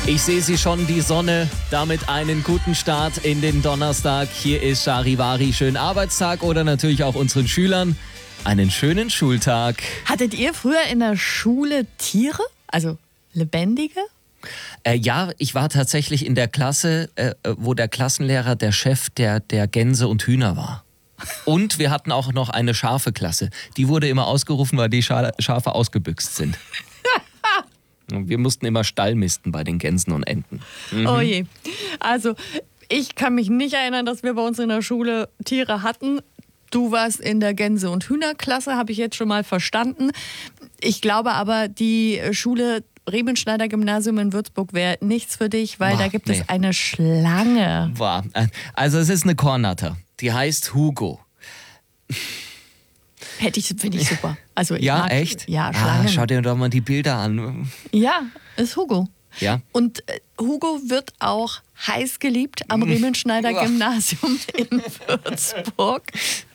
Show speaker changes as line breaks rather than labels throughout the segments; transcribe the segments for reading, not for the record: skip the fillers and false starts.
Ich sehe sie schon, die Sonne. Damit einen guten Start in den Donnerstag. Hier ist Charivari. Schönen Arbeitstag oder natürlich auch unseren Schülern einen schönen Schultag.
Hattet ihr früher in der Schule Tiere? Also lebendige?
Ja, ich war tatsächlich in der Klasse, wo der Klassenlehrer der Chef der Gänse und Hühner war. Und wir hatten auch noch eine Schafe-Klasse. Die wurde immer ausgerufen, weil die Schafe ausgebüxt sind. Wir mussten immer Stallmisten bei den Gänsen und Enten.
Oh je. Also, ich kann mich nicht erinnern, dass wir bei uns in der Schule Tiere hatten. Du warst in der Gänse- und Hühnerklasse, habe ich jetzt schon mal verstanden. Ich glaube aber, die Schule Riemenschneider-Gymnasium in Würzburg wäre nichts für dich, weil da gibt es eine Schlange.
Also es ist eine Kornatter. Die heißt Hugo.
Finde ich super. Also ich
Ja,
mag,
echt?
Ja, Schlangen.
Schau dir doch mal die Bilder an.
Ja, ist Hugo.
Ja.
Und Hugo wird auch heiß geliebt am Riemenschneider-Gymnasium in Würzburg.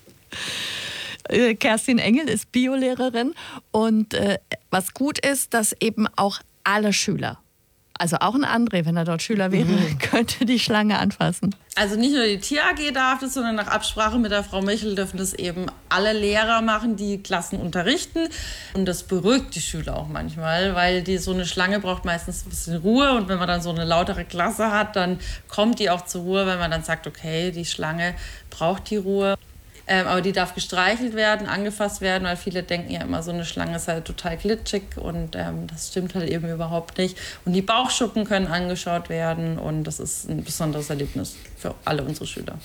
Kerstin Engel ist Biolehrerin und was gut ist, dass eben auch alle Schüler, also auch ein André, wenn er dort Schüler wäre, könnte die Schlange anfassen.
Also nicht nur die Tier AG darf das, sondern nach Absprache mit der Frau Michel dürfen das eben alle Lehrer machen, die Klassen unterrichten. Und das beruhigt die Schüler auch manchmal, weil so eine Schlange braucht meistens ein bisschen Ruhe. Und wenn man dann so eine lautere Klasse hat, dann kommt die auch zur Ruhe, wenn man dann sagt, okay, die Schlange braucht die Ruhe. Aber die darf gestreichelt werden, angefasst werden, weil viele denken ja immer, so eine Schlange ist halt total glitschig und das stimmt halt eben überhaupt nicht. Und die Bauchschuppen können angeschaut werden und das ist ein besonderes Erlebnis für alle unsere Schüler.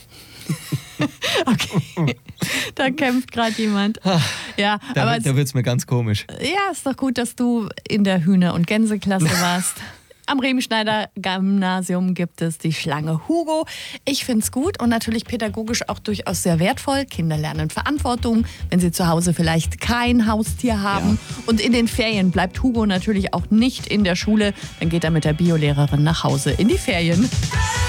Okay, da kämpft gerade jemand. Ja,
Da wird es mir ganz komisch.
Ja, ist doch gut, dass du in der Hühner- und Gänseklasse warst. Am Riemenschneider-Gymnasium gibt es die Schlange Hugo. Ich finde es gut und natürlich pädagogisch auch durchaus sehr wertvoll. Kinder lernen Verantwortung, wenn sie zu Hause vielleicht kein Haustier haben. Ja. Und in den Ferien bleibt Hugo natürlich auch nicht in der Schule. Dann geht er mit der Biolehrerin nach Hause in die Ferien.